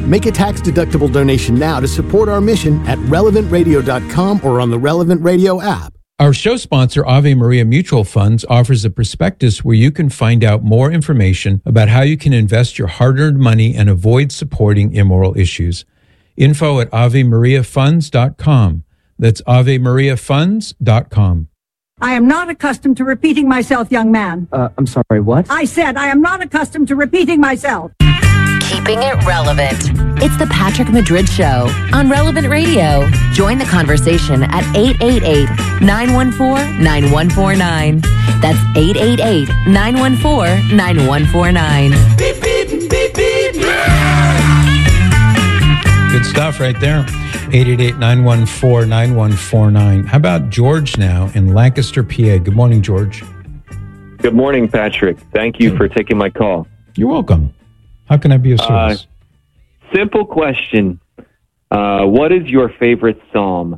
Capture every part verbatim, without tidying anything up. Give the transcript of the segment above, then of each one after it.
Make a tax-deductible donation now to support our mission at relevant radio dot com or on the Relevant Radio app. Our show sponsor, Ave Maria Mutual Funds, offers a prospectus where you can find out more information about how you can invest your hard-earned money and avoid supporting immoral issues. Info at ave maria funds dot com. That's ave maria funds dot com. I am not accustomed to repeating myself, young man. Uh, I'm sorry, what? I said I am not accustomed to repeating myself. Keeping it relevant. It's the Patrick Madrid Show on Relevant Radio. Join the conversation at eight eight eight, nine one four, nine one four nine. That's eight eight eight, nine one four, nine one four nine. Beep, beep, beep, beep. Good stuff right there. eight eight eight, nine one four, nine one four nine. How about George now in Lancaster, P A? Good morning, George. Good morning, Patrick. Thank you for taking my call. You're welcome. How can I be of service? Uh, simple question. Uh, what is your favorite psalm?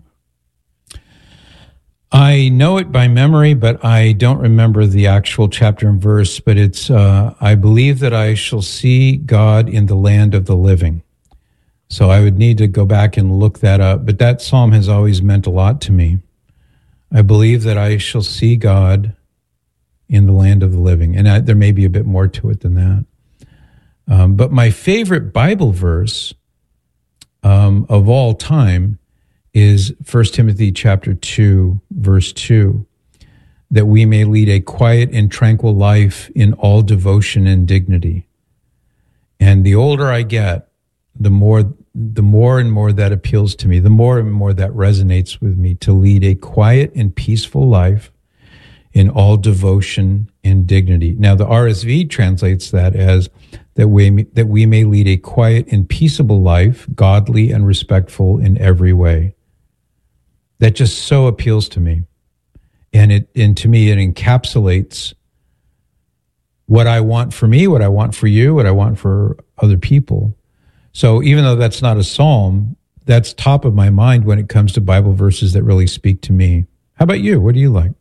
I know it by memory, but I don't remember the actual chapter and verse. But it's, uh, I believe that I shall see God in the land of the living. So I would need to go back and look that up. But that psalm has always meant a lot to me. I believe that I shall see God in the land of the living. And I, there may be a bit more to it than that. Um, but my favorite Bible verse um, of all time is First Timothy chapter two, verse two, that we may lead a quiet and tranquil life in all devotion and dignity. And the older I get, the more, the more and more that appeals to me, the more and more that resonates with me, to lead a quiet and peaceful life in all devotion and dignity. Now, the R S V translates that as that we, that we may lead a quiet and peaceable life, godly and respectful in every way. That just so appeals to me. And it, and to me, it encapsulates what I want for me, what I want for you, what I want for other people. So even though that's not a psalm, that's top of my mind when it comes to Bible verses that really speak to me. How about you? What do you like?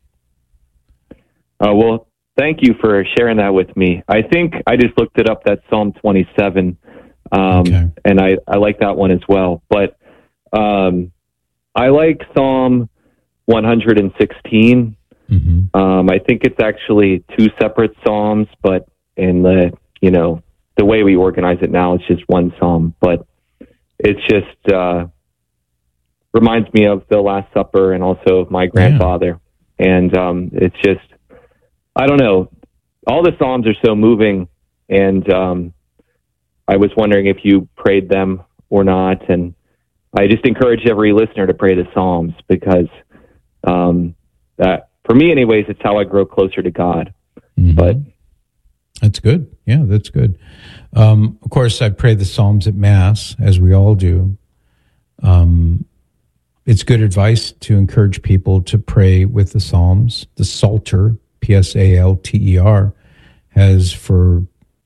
Uh, well, thank you for sharing that with me. I think I just looked it up. That's Psalm twenty-seven. Um, okay. And I, I like that one as well. But um, I like Psalm one hundred sixteen. Mm-hmm. Um, I think it's actually two separate Psalms, but in the, you know, the way we organize it now, it's just one Psalm. But it's just uh, reminds me of the Last Supper and also of my grandfather. Yeah. And um, it's just, I don't know. All the Psalms are so moving, and um, I was wondering if you prayed them or not. And I just encourage every listener to pray the Psalms because um, that, for me, anyways, it's how I grow closer to God. Mm-hmm. But that's good. Yeah, that's good. Um, of course, I pray the Psalms at Mass, as we all do. Um, it's good advice to encourage people to pray with the Psalms. The Psalter, P S A L T E R, has for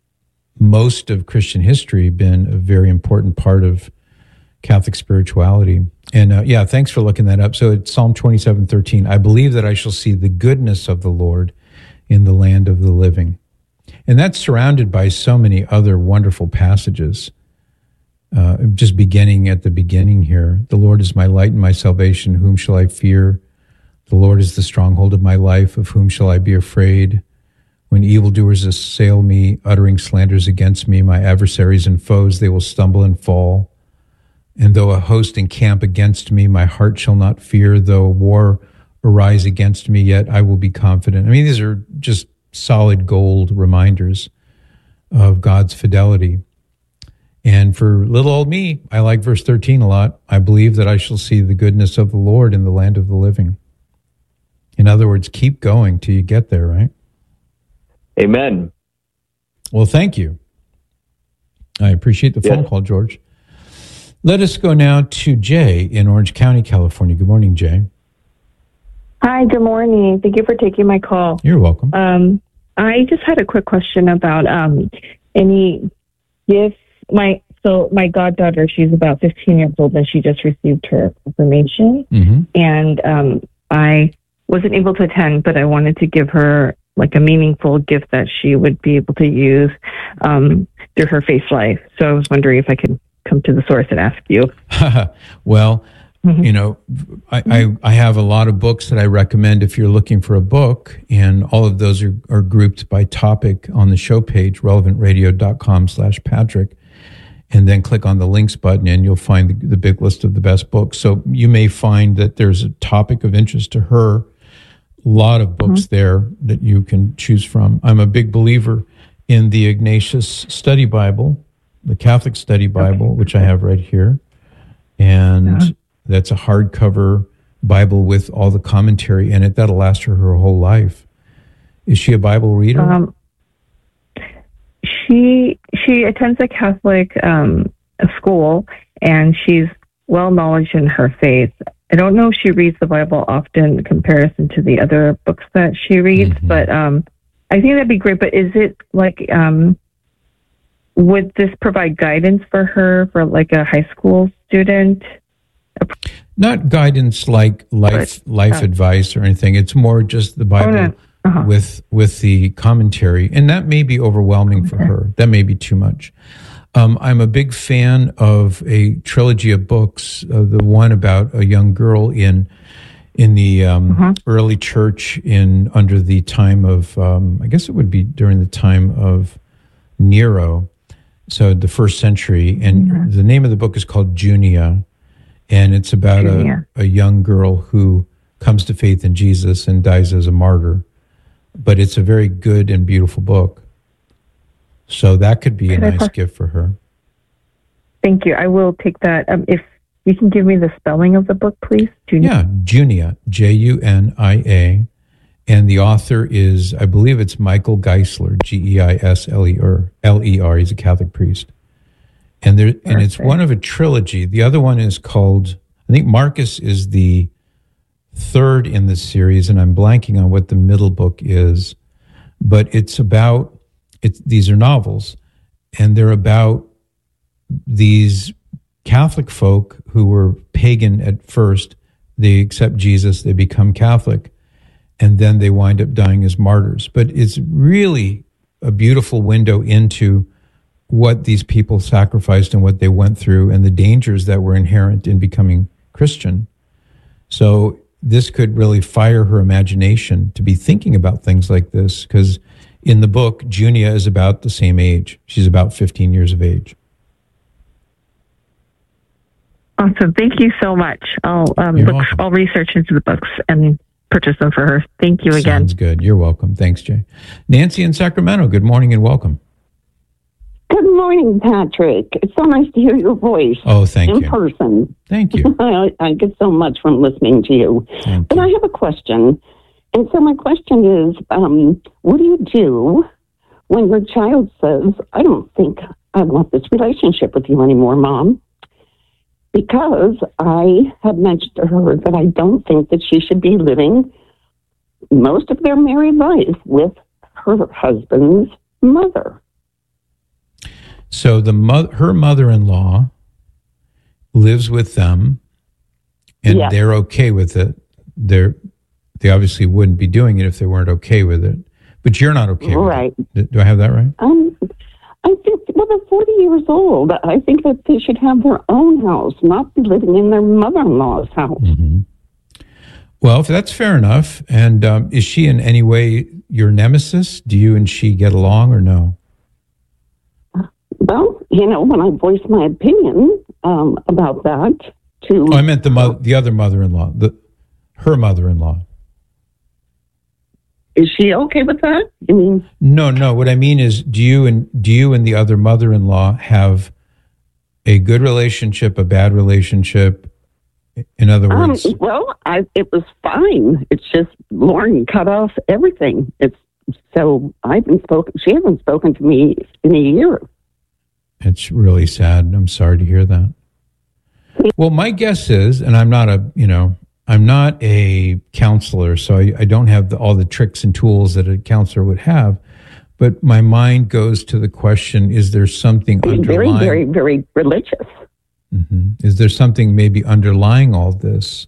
most of Christian history been a very important part of Catholic spirituality. And uh, yeah, thanks for looking that up. So it's Psalm twenty-seven thirteen. I believe that I shall see the goodness of the Lord in the land of the living. And that's surrounded by so many other wonderful passages. Uh, just beginning at the beginning here. The Lord is my light and my salvation. Whom shall I fear? The Lord is the stronghold of my life. Of whom shall I be afraid? When evildoers assail me, uttering slanders against me, my adversaries and foes, they will stumble and fall. And though a host encamp against me, my heart shall not fear. Though war arise against me, yet I will be confident. I mean, these are just solid gold reminders of God's fidelity. And for little old me, I like verse thirteen a lot. I believe that I shall see the goodness of the Lord in the land of the living. In other words, keep going till you get there, right? Amen. Well, thank you. I appreciate the phone yes. call, George. Let us go now to Jay in Orange County, California. Good morning, Jay. Hi, good morning. Thank you for taking my call. You're welcome. Um, I just had a quick question about um, any gifts. My so my goddaughter, she's about fifteen years old, and she just received her confirmation. Mm-hmm. And um, I wasn't able to attend, but I wanted to give her like a meaningful gift that she would be able to use. Um, through her faith life. So I was wondering if I could come to the source and ask you. Well, mm-hmm. you know, I, I, I have a lot of books that I recommend if you're looking for a book, and all of those are, are grouped by topic on the show page, relevant radio dot com slash Patrick. And then click on the links button and you'll find the, the big list of the best books. So you may find that there's a topic of interest to her. A lot of books mm-hmm. there that you can choose from. I'm a big believer in the Ignatius Study Bible, the Catholic Study Bible, okay. which I have right here. And yeah. that's a hardcover Bible with all the commentary in it. That'll last her her whole life. Is she a Bible reader? Um, she she attends a Catholic um, school, and she's well knowledge in her faith. I don't know if she reads the Bible often in comparison to the other books that she reads, mm-hmm. but um, I think that'd be great. But is it like, um, would this provide guidance for her for like a high school student? Not guidance like life but, life uh, advice or anything. It's more just the Bible oh, no. uh-huh. with with the commentary, and that may be overwhelming okay. for her. That may be too much. Um, I'm a big fan of a trilogy of books. Uh, the one about a young girl in in the um, uh-huh. early church in under the time of um, I guess it would be during the time of Nero, so the first century. And uh-huh. the name of the book is called Junia. And it's about a, a young girl who comes to faith in Jesus and dies as a martyr. But it's a very good and beautiful book. So that could be could a nice pos- gift for her. Thank you. I will take that. Um, if you can give me the spelling of the book, please. Junia. Yeah, Junia, J U N I A. And the author is, I believe it's Michael Geisler, G E I S L E R. L E R. He's a Catholic priest. And there, Perfect. And it's one of a trilogy. The other one is called, I think Marcus is the third in the series, and I'm blanking on what the middle book is. But it's about, it's, these are novels, and they're about these Catholic folk who were pagan at first. They accept Jesus, they become Catholic, and then they wind up dying as martyrs. But it's really a beautiful window into what these people sacrificed and what they went through and the dangers that were inherent in becoming Christian. So this could really fire her imagination to be thinking about things like this, because in the book, Junia is about the same age. She's about fifteen years of age. Awesome. Thank you so much. I'll um, look, I'll research into the books and purchase them for her. Thank you again. Sounds good. You're welcome. Thanks, Jay. Nancy in Sacramento, good morning and welcome. Good morning, Patrick. It's so nice to hear your voice. Oh, thank in you. In person. Thank you. I, I get so much from listening to you. Thank but you. I have a question. And so my question is, um, what do you do when your child says, I don't think I want this relationship with you anymore, Mom? Because I have mentioned to her that I don't think that she should be living most of their married life with her husband's mother. So the mo- her mother-in-law lives with them, and yes. they're okay with it. They're they obviously wouldn't be doing it if they weren't okay with it. But you're not okay right. with it. Do I have that right? Um, I think, well, they're forty years old. I think that they should have their own house, not be living in their mother-in-law's house. Mm-hmm. Well, if that's fair enough. And um, is she in any way your nemesis? Do you and she get along or no? Well, you know, when I voice my opinion um, about that to... Oh, I meant the mother, the other mother-in-law, the her mother-in-law. Is she okay with that? I mean... No, no. What I mean is, do you and do you and the other mother-in-law have a good relationship, a bad relationship? In other words... Um, well, I, it was fine. It's just Lauren cut off everything. It's so I haven't spoken... She hasn't spoken to me in a year. It's really sad. I'm sorry to hear that. Well, my guess is, and I'm not a, you know, I'm not a counselor, so I, I don't have the, all the tricks and tools that a counselor would have, but my mind goes to the question, is there something Very, underlying? Very, very, very religious. Mm-hmm. Is there something maybe underlying all this,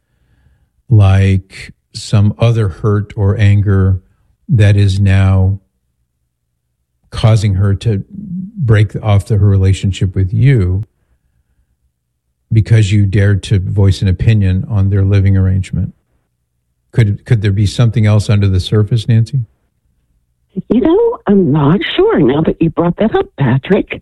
like some other hurt or anger that is now causing her to break off the, her relationship with you because you dared to voice an opinion on their living arrangement? Could could there be something else under the surface, Nancy? You know, I'm not sure now that you brought that up, Patrick.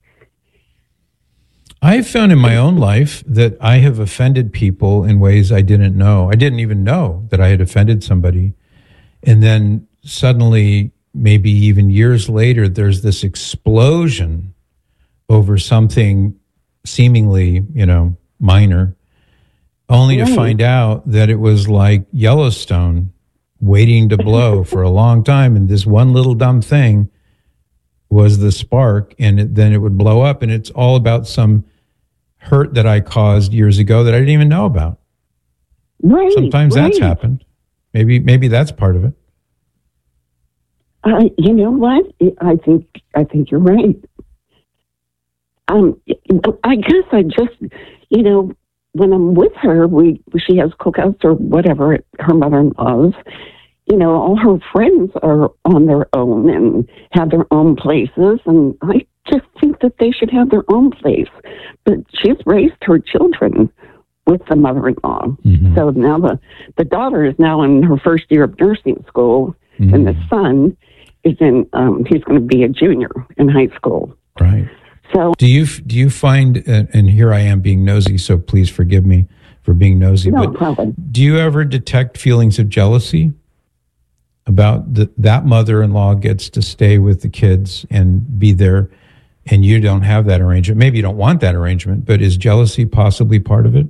I've found in my own life that I have offended people in ways I didn't know. I didn't even know that I had offended somebody. And then suddenly, maybe even years later, there's this explosion over something seemingly, you know, minor, only right. to find out that it was like Yellowstone waiting to blow for a long time. And this one little dumb thing was the spark, and it, then it would blow up. And it's all about some hurt that I caused years ago that I didn't even know about. Right. Sometimes right. that's happened. Maybe, maybe that's part of it. Uh, you know what? I think I think you're right. Um, I guess I just, you know, when I'm with her, we she has cookouts or whatever at her mother-in-law's. You know, all her friends are on their own and have their own places, and I just think that they should have their own place. But she's raised her children with the mother-in-law. Mm-hmm. So now the, the daughter is now in her first year of nursing school, mm-hmm. and the son is in, um, he's going to be a junior in high school. Right. So do you, do you find, uh, and here I am being nosy, so please forgive me for being nosy, no but problem. Do you ever detect feelings of jealousy about the, that mother-in-law gets to stay with the kids and be there, and you don't have that arrangement? Maybe you don't want that arrangement, but is jealousy possibly part of it?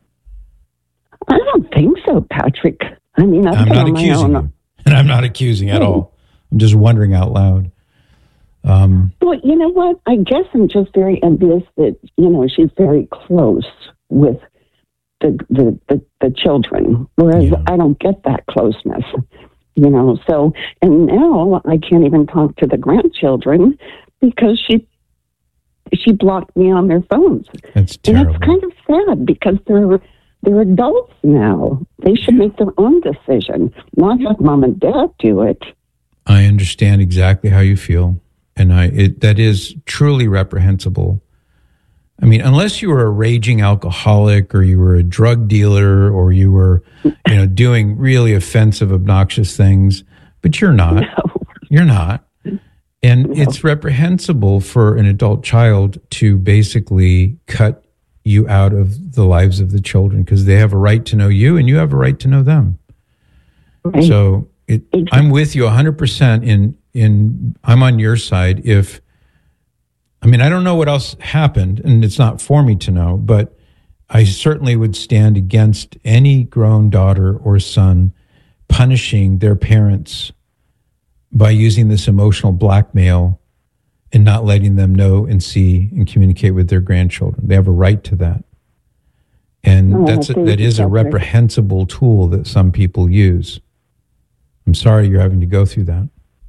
I don't think so, Patrick. I mean, I've I'm not accusing you, and I'm not accusing at all. I'm just wondering out loud. Um, well, you know what? I guess I'm just very envious that, you know, she's very close with the the, the, the children, whereas yeah. I don't get that closeness. You know, so, and now I can't even talk to the grandchildren because she she blocked me on their phones. That's terrible. And it's kind of sad because they're they're adults now. They should make their own decision, not have mom and dad do it. I understand exactly how you feel, and I it, that is truly reprehensible. I mean, unless you were a raging alcoholic or you were a drug dealer or you were, you know, doing really offensive, obnoxious things, but you're not. No. You're not. And No. It's reprehensible for an adult child to basically cut you out of the lives of the children because they have a right to know you and you have a right to know them. Right. So it, I'm with you one hundred percent in, in, I'm on your side if, I mean, I don't know what else happened, and it's not for me to know, but I certainly would stand against any grown daughter or son punishing their parents by using this emotional blackmail and not letting them know and see and communicate with their grandchildren. They have a right to that. And oh, that's a, that is a reprehensible tool that some people use. I'm sorry you're having to go through that.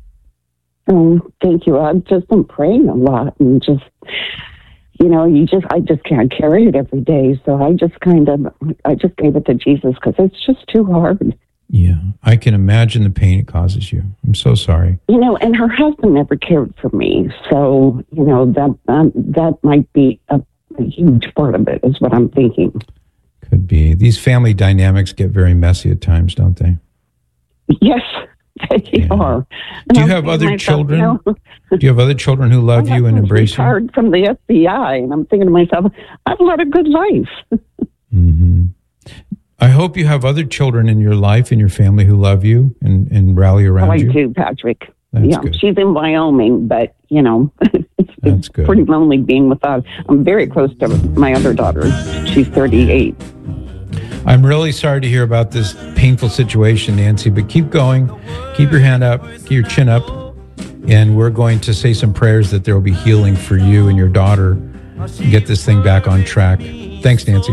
Um, thank you. I've just been praying a lot and just, you know, you just, I just can't carry it every day. So I just kind of, I just gave it to Jesus because it's just too hard. Yeah. I can imagine the pain it causes you. I'm so sorry. You know, and her husband never cared for me. So, you know, that, um, that might be a, a huge part of it is what I'm thinking. Could be. These family dynamics get very messy at times, don't they? Yes. They yeah. are. And Do you I'm have other myself, children? You know, Do you have other children who love you and embrace you? I'm from the F B I, and I'm thinking to myself, I've led a good life. Mm-hmm. I hope you have other children in your life, in your family, who love you and, and rally around oh, you. I do, Patrick. That's yeah, good. She's in Wyoming, but, you know, it's, That's it's good. pretty lonely being without. I'm very close to my other daughter. She's thirty-eight. I'm really sorry to hear about this painful situation, Nancy, but keep going. Keep your hand up, keep your chin up, and we're going to say some prayers that there will be healing for you and your daughter and get this thing back on track. Thanks, Nancy.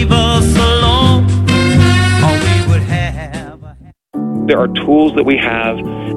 There are tools that we have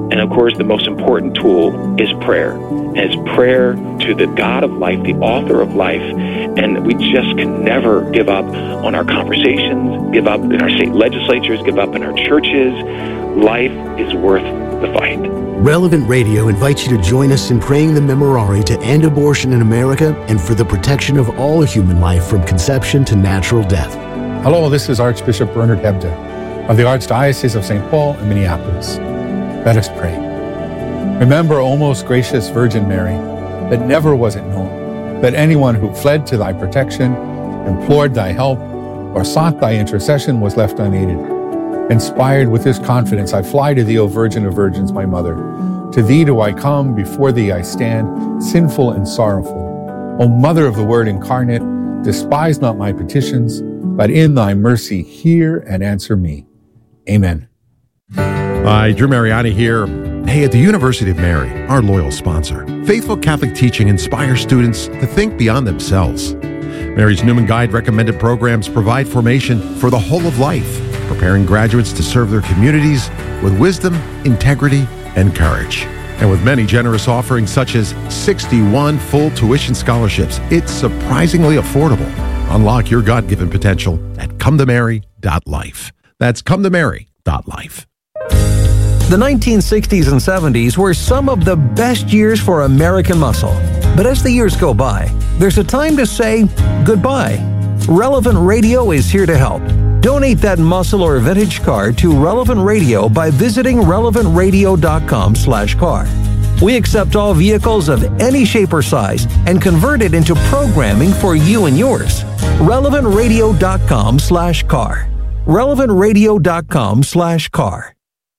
And of course, the most important tool is prayer. And it's prayer to the God of life, the author of life. And we just can never give up on our conversations, give up in our state legislatures, give up in our churches. Life is worth the fight. Relevant Radio invites you to join us in praying the Memorare to end abortion in America and for the protection of all human life from conception to natural death. Hello, this is Archbishop Bernard Hebda of the Archdiocese of Saint Paul and Minneapolis. Let us pray. Remember, O most gracious Virgin Mary, that never was it known that anyone who fled to thy protection, implored thy help, or sought thy intercession was left unaided. Inspired with this confidence, I fly to thee, O Virgin of Virgins, my mother. To thee do I come, before thee I stand, sinful and sorrowful. O Mother of the Word incarnate, despise not my petitions, but in thy mercy hear and answer me. Amen. Hi, Drew Mariani here. Hey, at the University of Mary, our loyal sponsor, faithful Catholic teaching inspires students to think beyond themselves. Mary's Newman Guide recommended programs provide formation for the whole of life, preparing graduates to serve their communities with wisdom, integrity, and courage. And with many generous offerings such as sixty-one full tuition scholarships, it's surprisingly affordable. Unlock your God-given potential at come to mary dot life. That's come to mary dot life. The nineteen sixties and seventies were some of the best years for American muscle. But as the years go by, there's a time to say goodbye. Relevant Radio is here to help. Donate that muscle or vintage car to Relevant Radio by visiting relevant radio dot com slash car. We accept all vehicles of any shape or size and convert it into programming for you and yours. relevant radio dot com slash car. relevant radio dot com slash car.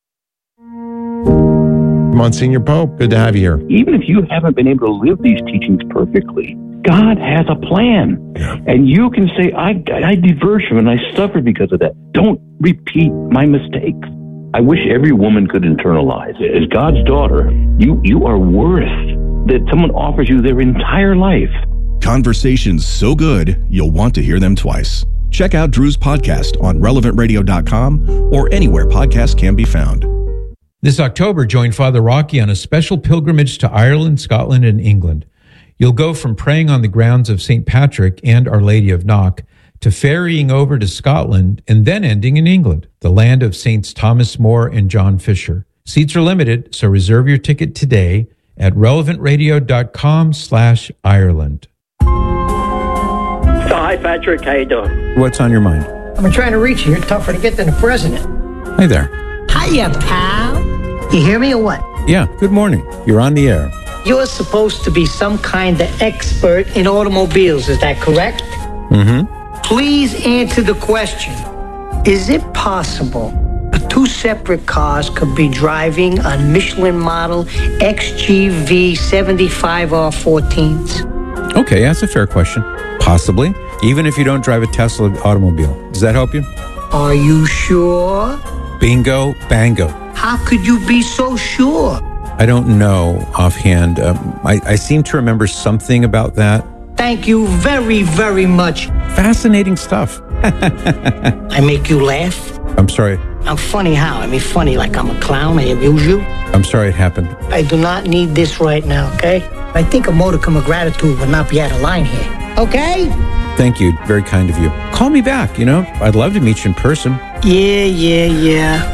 Monsignor Pope, good to have you here. Even if you haven't been able to live these teachings perfectly, God has a plan. Yeah. And you can say, I, I diverged from it and I suffered because of that. Don't repeat my mistakes. I wish every woman could internalize it. As God's daughter, you, you are worth that someone offers you their entire life. Conversations so good, you'll want to hear them twice. Check out Drew's podcast on relevant radio dot com or anywhere podcasts can be found. This October, join Father Rocky on a special pilgrimage to Ireland, Scotland, and England. You'll go from praying on the grounds of Saint Patrick and Our Lady of Knock to ferrying over to Scotland and then ending in England, the land of Saints Thomas More and John Fisher. Seats are limited, so reserve your ticket today at relevant radio dot com slash Ireland. So, hi, Patrick. How you doing? What's on your mind? I've been trying to reach you. You're tougher to get than the president. Hi there. Hiya, pal. You hear me or what? Yeah, good morning. You're on the air. You're supposed to be some kind of expert in automobiles, is that correct? Mm-hmm. Please answer the question. Is it possible two separate cars could be driving on Michelin model X G V seventy-five R fourteens? Okay, that's a fair question. Possibly. Even if you don't drive a Tesla automobile. Does that help you? Are you sure? Bingo, bango. How could you be so sure? I don't know offhand. Um, I, I seem to remember something about that. Thank you very, very much. Fascinating stuff. I make you laugh? I'm sorry. I'm funny how? I mean funny like I'm a clown, I amuse you? I'm sorry it happened. I do not need this right now, okay? I think a modicum of gratitude would not be out of line here. Okay? Thank you. Very kind of you. Call me back, you know? I'd love to meet you in person. Yeah, yeah, yeah.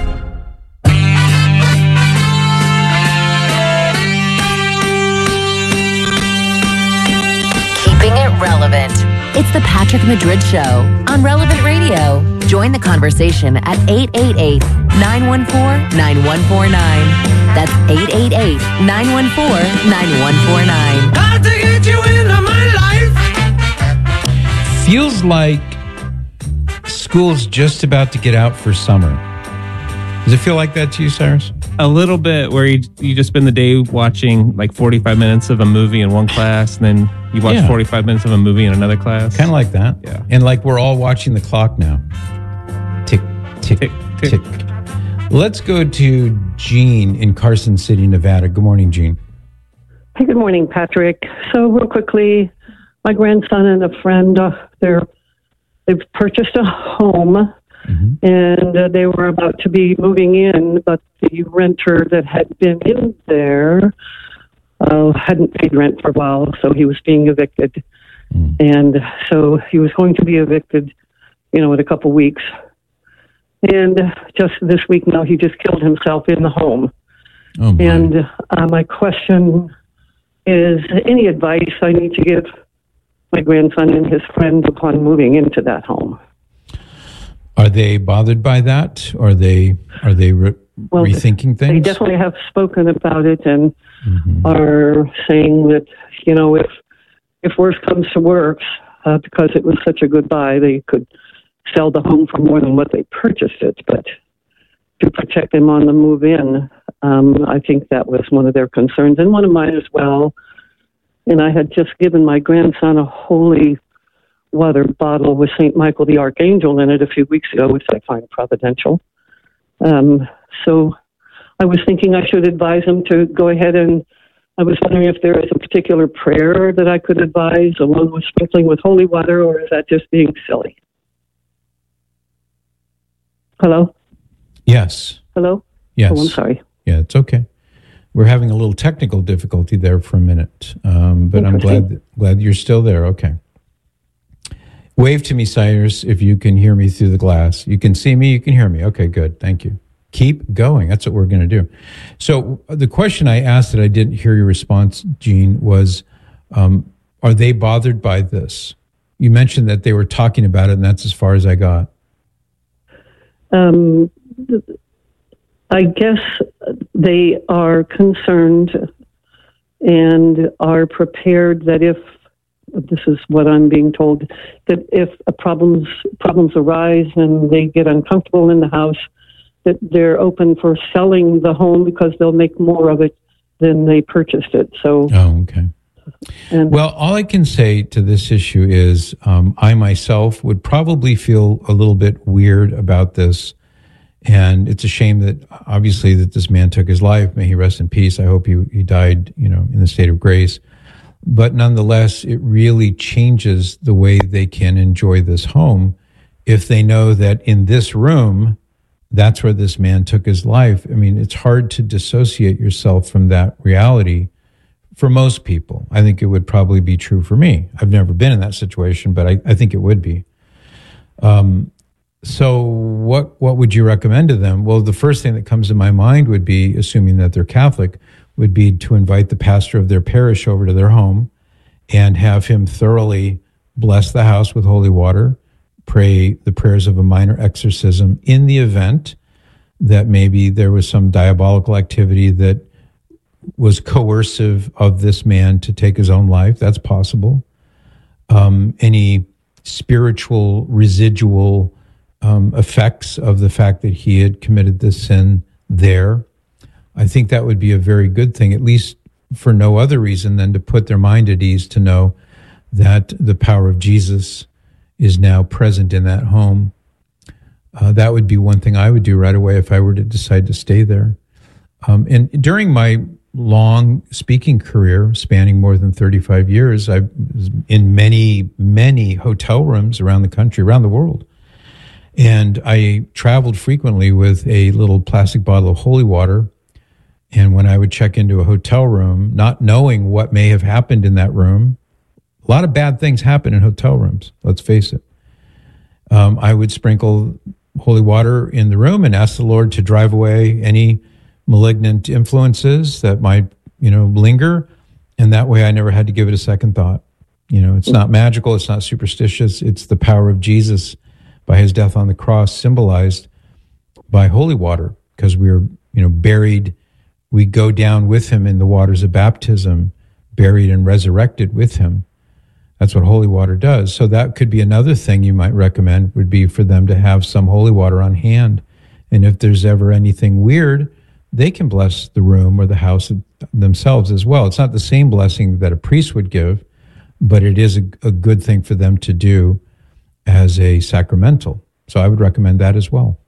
Keeping it relevant. It's the Patrick Madrid Show on Relevant Radio. Join the conversation at eight eight eight, nine one four, nine one four nine. That's eight eight eight, nine one four, nine one four nine. Got to get you into my life. Feels like school's just about to get out for summer. Does it feel like that to you, Cyrus? A little bit, where you you just spend the day watching like forty-five minutes of a movie in one class, and then you watch Yeah. forty-five minutes of a movie in another class. Kind of like that. Yeah. And like we're all watching the clock now. Tick, tick, tick, tick. Let's go to Gene in Carson City, Nevada. Good morning, Gene. Hey, good morning, Patrick. So real quickly, my grandson and a friend, uh, they're, they've purchased a home mm-hmm. and uh, they were about to be moving in, but the renter that had been in there uh, hadn't paid rent for a while, so he was being evicted. Mm. And so he was going to be evicted, you know, in a couple weeks. And just this week now, he just killed himself in the home. Oh my. And uh, my question is, any advice I need to give my grandson and his friend upon moving into that home? Are they bothered by that? Are they are they re- well, rethinking things? They definitely have spoken about it and mm-hmm. are saying that, you know, if if worse comes to worse, uh, because it was such a good buy, they could sell the home for more than what they purchased it. But to protect them on the move in, um, I think that was one of their concerns, and one of mine as well. And I had just given my grandson a holy water bottle with Saint Michael the Archangel in it a few weeks ago, which I find providential. Um, so I was thinking I should advise him to go ahead, and I was wondering if there is a particular prayer that I could advise along with sprinkling with holy water, or is that just being silly? Hello? Yes. Hello? Yes. Oh, I'm sorry. Yeah, it's okay. We're having a little technical difficulty there for a minute, um, but I'm glad glad you're still there. Okay. Wave to me, Cyrus, if you can hear me through the glass. You can see me, you can hear me. Okay, good. Thank you. Keep going. That's what we're going to do. So the question I asked that I didn't hear your response, Jean, was, um, are they bothered by this? You mentioned that they were talking about it, and that's as far as I got. Um, I guess they are concerned and are prepared that if, this is what I'm being told, that if a problems problems arise and they get uncomfortable in the house, that they're open for selling the home because they'll make more of it than they purchased it. So, oh, okay. And, well, all I can say to this issue is um, I myself would probably feel a little bit weird about this. And it's a shame that obviously that this man took his life. May he rest in peace. I hope he, he died, you know, in the state of grace. But nonetheless, it really changes the way they can enjoy this home if they know that in this room, that's where this man took his life. I mean, it's hard to dissociate yourself from that reality for most people. I think it would probably be true for me. I've never been in that situation, but I, I think it would be. Um, so what what would you recommend to them? Well, the first thing that comes to my mind would be, assuming that they're Catholic, would be to invite the pastor of their parish over to their home and have him thoroughly bless the house with holy water, pray the prayers of a minor exorcism in the event that maybe there was some diabolical activity that was coercive of this man to take his own life. That's possible. Um, any spiritual residual um, effects of the fact that he had committed this sin there. I think that would be a very good thing, at least for no other reason than to put their mind at ease to know that the power of Jesus is now present in that home. Uh, that would be one thing I would do right away if I were to decide to stay there. Um, and during my long speaking career, spanning more than thirty-five years, I was in many, many hotel rooms around the country, around the world. And I traveled frequently with a little plastic bottle of holy water. And when I would check into a hotel room, not knowing what may have happened in that room, a lot of bad things happen in hotel rooms, let's face it. Um, I would sprinkle holy water in the room and ask the Lord to drive away any malignant influences that might, you know, linger. And that way I never had to give it a second thought. You know, it's not magical. It's not superstitious. It's the power of Jesus by his death on the cross, symbolized by holy water, because we are, you know, buried. We go down with him in the waters of baptism, buried and resurrected with him. That's what holy water does. So that could be another thing you might recommend, would be for them to have some holy water on hand. And if there's ever anything weird, they can bless the room or the house themselves as well. It's not the same blessing that a priest would give, but it is a, a good thing for them to do as a sacramental. So I would recommend that as well.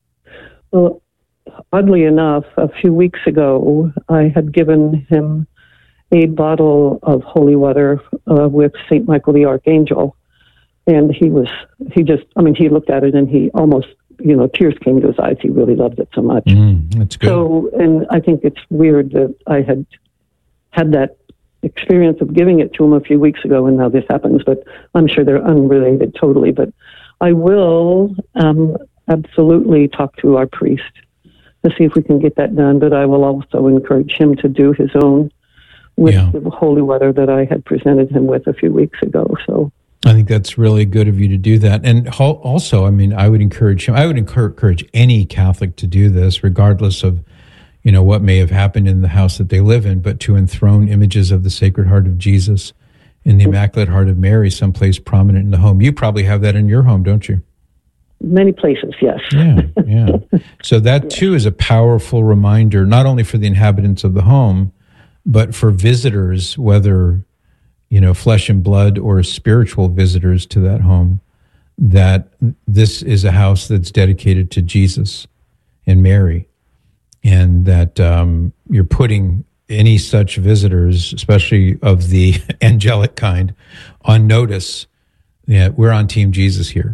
Well, oddly enough, a few weeks ago, I had given him a bottle of holy water uh, with Saint Michael the Archangel. And he was, he just, I mean, he looked at it and he almost you know, tears came to his eyes. He really loved it so much. Mm, that's good. So, and I think it's weird that I had had that experience of giving it to him a few weeks ago, and now this happens. But I'm sure they're unrelated totally. But I will um, absolutely talk to our priest to see if we can get that done. But I will also encourage him to do his own with yeah. the holy water that I had presented him with a few weeks ago. So I think that's really good of you to do that. And also, I mean, I would encourage him, I would encourage any Catholic to do this, regardless of, you know, what may have happened in the house that they live in, but to enthrone images of the Sacred Heart of Jesus and the Immaculate Heart of Mary someplace prominent in the home. You probably have that in your home, don't you? Many places, yes. Yeah, yeah. So that yeah. too is a powerful reminder, not only for the inhabitants of the home, but for visitors, whether, you know, flesh and blood or spiritual visitors to that home, that this is a house that's dedicated to Jesus and Mary, and that um, you're putting any such visitors, especially of the angelic kind, on notice. Yeah, we're on Team Jesus here.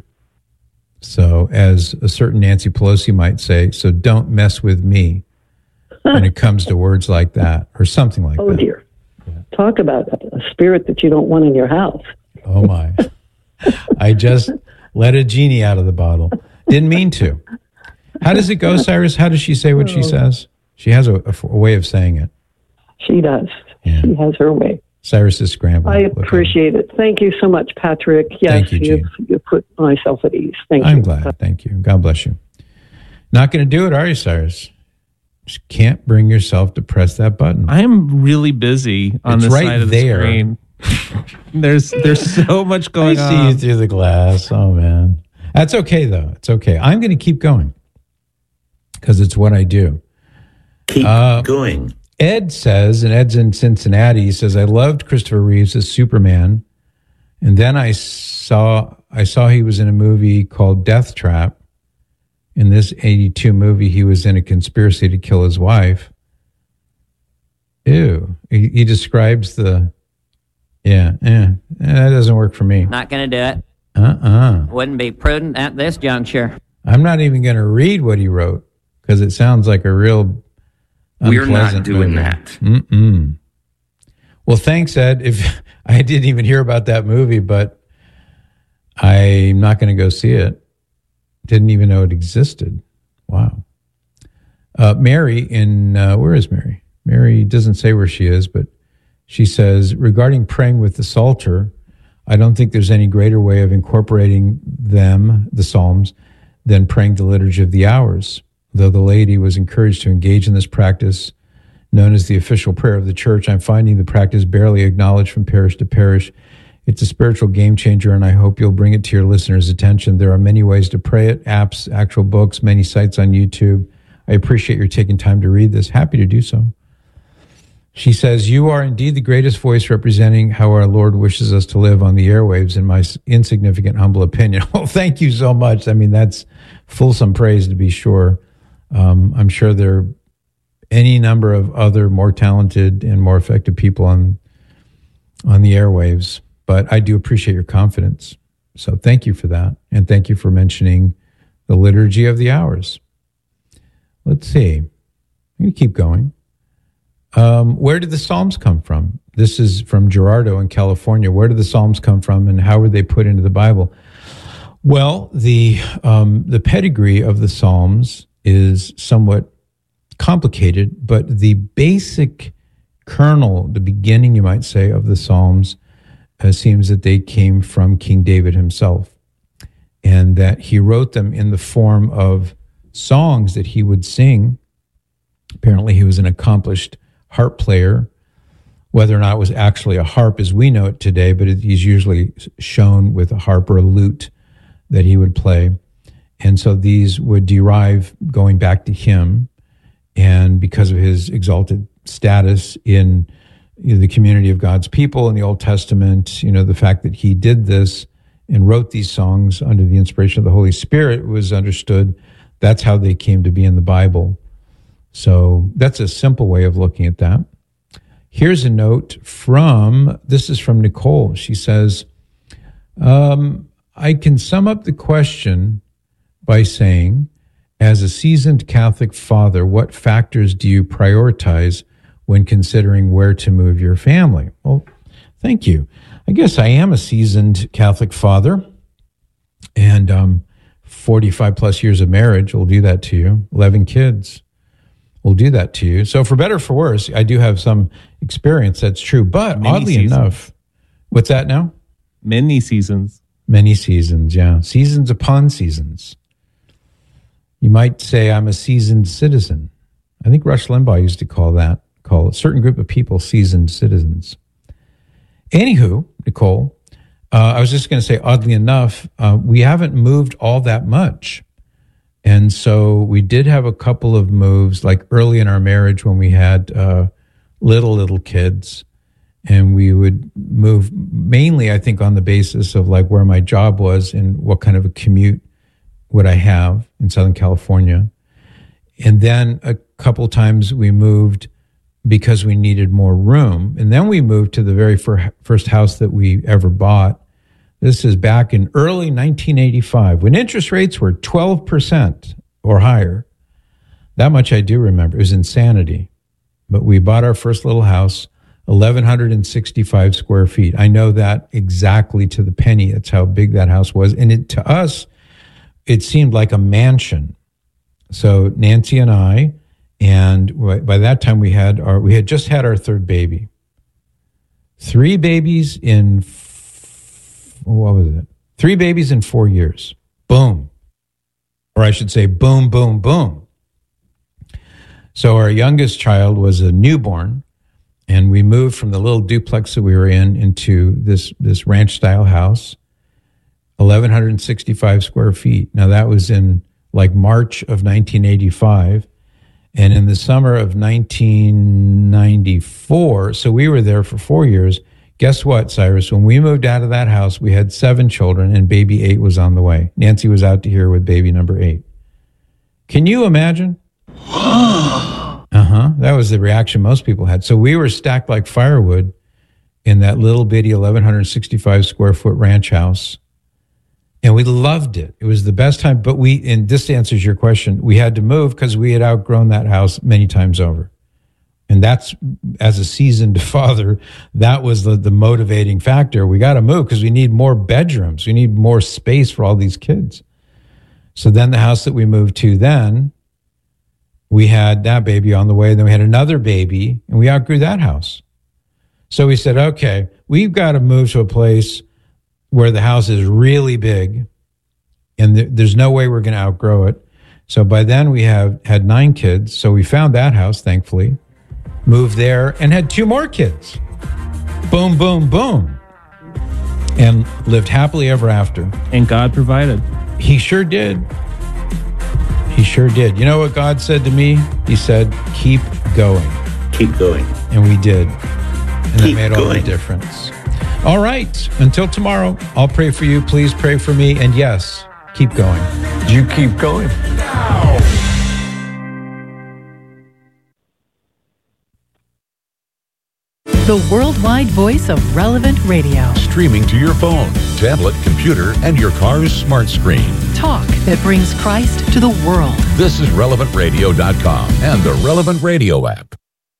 So as a certain Nancy Pelosi might say, so don't mess with me when it comes to words like that or something like oh, that. Oh, dear. Yeah. Talk about a spirit that you don't want in your house. Oh, my. I just let a genie out of the bottle. Didn't mean to. How does it go, Cyrus? How does she say what she says? She has a, a, a way of saying it. She does. Yeah. She has her way. Cyrus is scrambling. I appreciate it. Thank you so much, Patrick. Yes, Thank you, you've, you've put myself at ease. Thank I'm you. glad. Thank you. God bless you. Not going to do it, are you, Cyrus? Just can't bring yourself to press that button. I'm really busy on it's the right side of there. the screen. there's there's so much going I on. I see you through the glass. Oh, man. That's okay, though. It's okay. I'm going to keep going because it's what I do. Keep uh, going. Ed says, and Ed's in Cincinnati, he says, I loved Christopher Reeves as Superman. And then I saw I saw he was in a movie called Death Trap. In this eighty-two movie, he was in a conspiracy to kill his wife. Ew. He, he describes the, yeah, yeah, that doesn't work for me. Not going to do it. Uh-uh. Wouldn't be prudent at this juncture. I'm not even going to read what he wrote because it sounds like a real We're not doing movie. that. Mm-mm. Well, thanks, Ed. If I didn't even hear about that movie, but I'm not going to go see it. Didn't even know it existed. Wow. Uh, Mary in, uh, where is Mary? Mary doesn't say where she is, but she says, regarding praying with the Psalter, I don't think there's any greater way of incorporating them, the Psalms, than praying the Liturgy of the Hours. Though the laity was encouraged to engage in this practice, known as the official prayer of the church, I'm finding the practice barely acknowledged from parish to parish. It's a spiritual game changer, and I hope you'll bring it to your listeners' attention. There are many ways to pray it, apps, actual books, many sites on YouTube. I appreciate your taking time to read this. Happy to do so. She says, you are indeed the greatest voice representing how our Lord wishes us to live on the airwaves, in my insignificant, humble opinion. Well, thank you so much. I mean, that's fulsome praise to be sure. Um, I'm sure there are any number of other more talented and more effective people on on the airwaves, but I do appreciate your confidence. So thank you for that, and thank you for mentioning the Liturgy of the Hours. Let's see. I'm going to keep going. Um, where did the Psalms come from? This is from Gerardo in California. Where did the Psalms come from, and how were they put into the Bible? Well, the um, the pedigree of the Psalms is somewhat complicated, but the basic kernel, the beginning, you might say, of the Psalms uh, seems that they came from King David himself, and that he wrote them in the form of songs that he would sing. Apparently, he was an accomplished harp player. Whether or not it was actually a harp as we know it today, but it, he's usually shown with a harp or a lute that he would play. And so these would derive going back to him. And because of his exalted status in you know, the community of God's people in the Old Testament, you know, the fact that he did this and wrote these songs under the inspiration of the Holy Spirit was understood. That's how they came to be in the Bible. So that's a simple way of looking at that. Here's a note from, this is from Nicole. She says, um, I can sum up the question by saying, as a seasoned Catholic father, what factors do you prioritize when considering where to move your family? Well, thank you. I guess I am a seasoned Catholic father, and um, forty-five plus years of marriage will do that to you. eleven kids will do that to you. So for better or for worse, I do have some experience, that's true. But Many oddly seasons. enough, what's that now? Many seasons. Many seasons, yeah. Seasons upon seasons. You might say I'm a seasoned citizen. I think Rush Limbaugh used to call that, call a certain group of people seasoned citizens. Anywho, Nicole, uh, I was just going to say, oddly enough, uh, we haven't moved all that much. And so we did have a couple of moves, like early in our marriage when we had uh, little, little kids. And we would move mainly, I think, on the basis of like where my job was and what kind of a commute would I have in Southern California. And then a couple times we moved because we needed more room. And then we moved to the very fir- first house that we ever bought. This is back in early nineteen eighty-five, when interest rates were twelve percent or higher. That much I do remember. It was insanity. But we bought our first little house, eleven sixty-five square feet. I know that exactly to the penny. That's how big that house was. And it, to us, it seemed like a mansion. So Nancy and I, and by that time we had our, we had just had our third baby. Three babies in, f- what was it? Three babies in four years. Boom. Or I should say boom, boom, boom. So our youngest child was a newborn, and we moved from the little duplex that we were in into this, this ranch-style house, eleven sixty-five square feet. Now, that was in like March of nineteen eighty-five. And in the summer of nineteen ninety-four, so we were there for four years. Guess what, Cyrus? When we moved out of that house, we had seven children, and baby eight was on the way. Nancy was out to here with baby number eight. Can you imagine? Uh-huh. That was the reaction most people had. So we were stacked like firewood in that little bitty eleven sixty-five square foot ranch house. And we loved it. It was the best time. But we, and this answers your question, we had to move because we had outgrown that house many times over. And that's, as a seasoned father, that was the, the motivating factor. We got to move because we need more bedrooms. We need more space for all these kids. So then the house that we moved to then, we had that baby on the way. Then we had another baby, and we outgrew that house. So we said, okay, we've got to move to a place where the house is really big, and th- there's no way we're going to outgrow it. So by then we have had nine kids. So we found that house, thankfully, moved there, and had two more kids. Boom, boom, boom. And lived happily ever after. And God provided. He sure did. He sure did. You know what God said to me? He said, keep going. Keep going. And we did. And keep it made going. all the difference. All right. Until tomorrow, I'll pray for you. Please pray for me. And yes, keep going. You keep going. The worldwide voice of Relevant Radio. Streaming to your phone, tablet, computer, and your car's smart screen. Talk that brings Christ to the world. This is relevant radio dot com and the Relevant Radio app.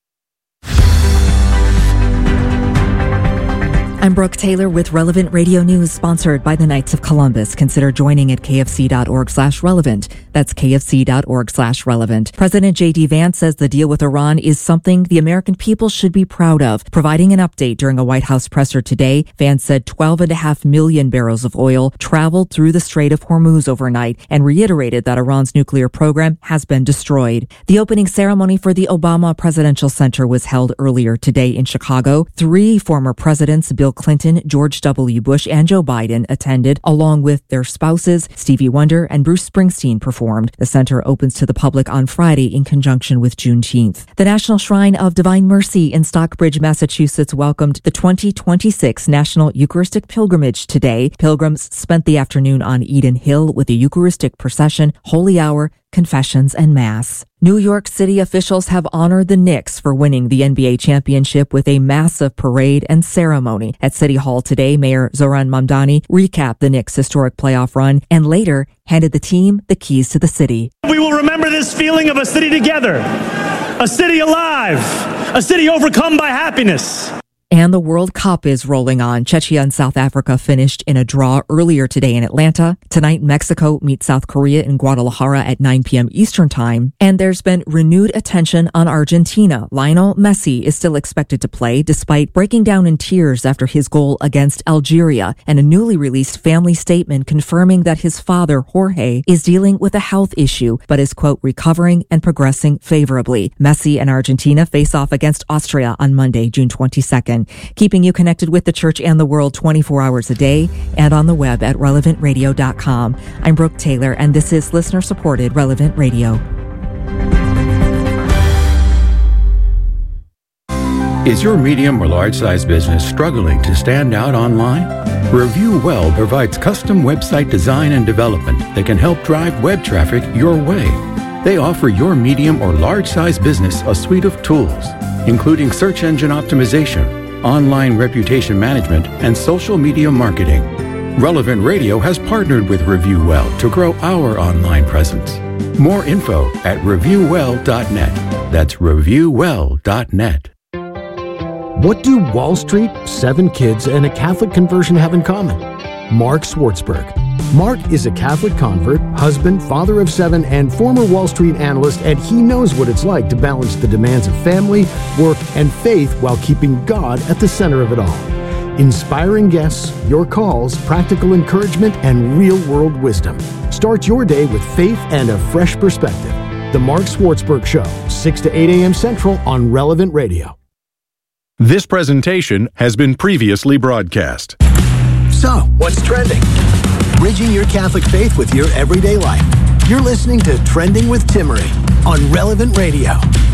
I'm Brooke Taylor with Relevant Radio News, sponsored by the Knights of Columbus. Consider joining at kfc.org slash relevant. That's kfc.org slash relevant. President J D. Vance says the deal with Iran is something the American people should be proud of. Providing an update during a White House presser today, Vance said twelve and a half million barrels of oil traveled through the Strait of Hormuz overnight and reiterated that Iran's nuclear program has been destroyed. The opening ceremony for the Obama Presidential Center was held earlier today in Chicago. Three former presidents, Bill Clinton, George W. Bush, and Joe Biden, attended, along with their spouses. Stevie Wonder and Bruce Springsteen performed. The center opens to the public on Friday in conjunction with Juneteenth. The National Shrine of Divine Mercy in Stockbridge, Massachusetts, welcomed the twenty twenty-six National Eucharistic Pilgrimage today. Pilgrims spent the afternoon on Eden Hill with a Eucharistic procession, holy hour, confessions, and Mass. New York City officials have honored the Knicks for winning the N B A championship with a massive parade and ceremony. At City Hall today, Mayor Zohran Mamdani recapped the Knicks' historic playoff run and later handed the team the keys to the city. We will remember this feeling of a city together, a city alive, a city overcome by happiness. And the World Cup is rolling on. Czechia and South Africa finished in a draw earlier today in Atlanta. Tonight, Mexico meets South Korea in Guadalajara at nine p.m. Eastern Time. And there's been renewed attention on Argentina. Lionel Messi is still expected to play despite breaking down in tears after his goal against Algeria, and a newly released family statement confirming that his father, Jorge, is dealing with a health issue, but is, quote, recovering and progressing favorably. Messi and Argentina face off against Austria on Monday, June twenty-second. Keeping you connected with the church and the world twenty-four hours a day and on the web at relevant radio dot com. I'm Brooke Taylor, and this is listener-supported Relevant Radio. Is your medium or large-size business struggling to stand out online? Review Well provides custom website design and development that can help drive web traffic your way. They offer your medium or large-size business a suite of tools, including search engine optimization, online reputation management, and social media marketing. Relevant Radio has partnered with Review Well to grow our online presence. More info at review well dot net. That's review well dot net. What do Wall Street, seven kids, and a Catholic conversion have in common? Mark Swartzberg. Mark is a Catholic convert, husband, father of seven, and former Wall Street analyst, and he knows what it's like to balance the demands of family, work, and faith while keeping God at the center of it all. Inspiring guests, your calls, practical encouragement, and real-world wisdom. Start your day with faith and a fresh perspective. The Mark Swartzberg Show, six to eight a.m. Central on Relevant Radio. This presentation has been previously broadcast. So, what's trending? Bridging your Catholic faith with your everyday life. You're listening to Trending with Timmerie on Relevant Radio.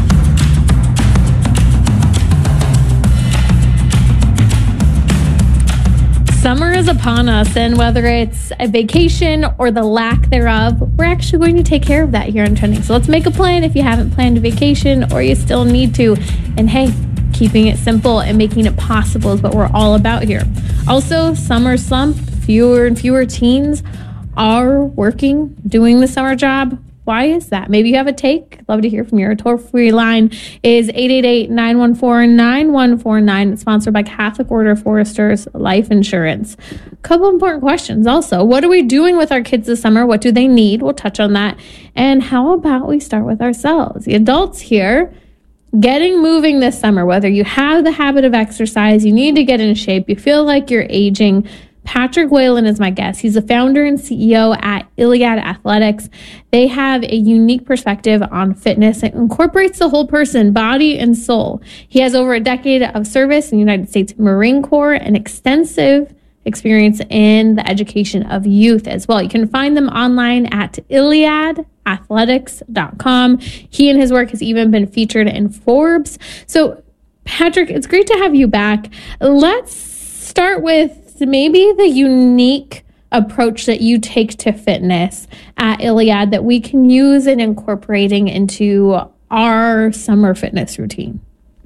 Summer is upon us, and whether it's a vacation or the lack thereof, we're actually going to take care of that here on Trending. So let's make a plan if you haven't planned a vacation or you still need to. And hey, keeping it simple and making it possible is what we're all about here. Also, summer slump, fewer and fewer teens are working, doing the summer job. Why is that? Maybe you have a take. I'd love to hear from you. Our toll-free line is eight eight eight, nine one four, nine one four nine. It's sponsored by Catholic Order of Foresters Life Insurance. A couple important questions also. What are we doing with our kids this summer? What do they need? We'll touch on that. And how about we start with ourselves? The adults here, getting moving this summer, whether you have the habit of exercise, you need to get in shape, you feel like you're aging. Patrick Whalen is my guest. He's the founder and C E O at Iliad Athletics. They have a unique perspective on fitness that incorporates the whole person, body and soul. He has over a decade of service in the United States Marine Corps and extensive experience in the education of youth as well. You can find them online at iliad athletics dot com. He and his work has even been featured in Forbes. So, Patrick, it's great to have you back. Let's start with maybe the unique approach that you take to fitness at Iliad that we can use in incorporating into our summer fitness routine.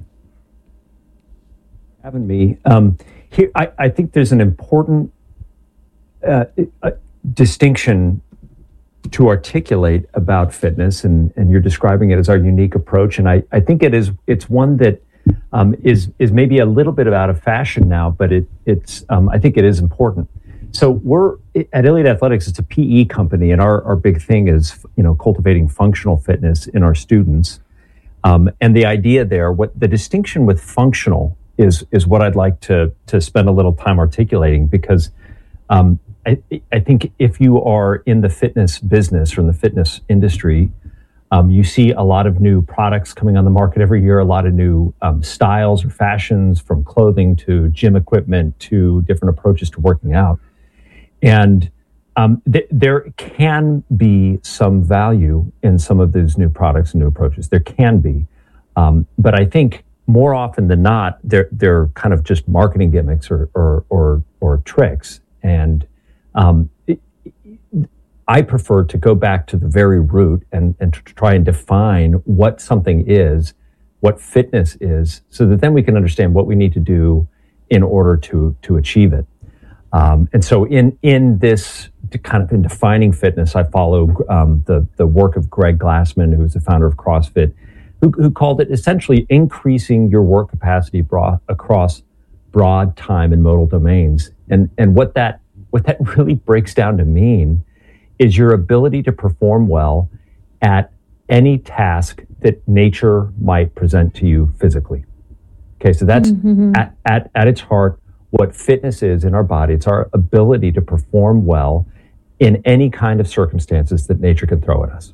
Having me. Um, here, I, I think there's an important uh, uh, distinction to articulate about fitness, and, and you're describing it as our unique approach. And I, I think it is, it's one that Um, is is maybe a little bit out of fashion now, but it it's um, I think it is important. So we're at Iliad Athletics. It's a P E company, and our our big thing is you know cultivating functional fitness in our students. Um, and the idea there, what the distinction with functional is is what I'd like to to spend a little time articulating, because um, I I think if you are in the fitness business or in the fitness industry, Um, you see a lot of new products coming on the market every year, a lot of new um, styles or fashions, from clothing to gym equipment to different approaches to working out. And um, th- there can be some value in some of these new products and new approaches. There can be. Um, but I think more often than not, they're, they're kind of just marketing gimmicks or, or, or, or tricks. And um, it, I prefer to go back to the very root and, and to try and define what something is, what fitness is, so that then we can understand what we need to do in order to to achieve it. Um, and so in in this kind of in defining fitness, I follow um, the, the work of Greg Glassman, who's the founder of CrossFit, who, who called it essentially increasing your work capacity broad, across broad time and modal domains. And and what that what that really breaks down to mean is your ability to perform well at any task that nature might present to you physically. Okay, so that's mm-hmm. at, at, at its heart what fitness is in our body. It's our ability to perform well in any kind of circumstances that nature can throw at us.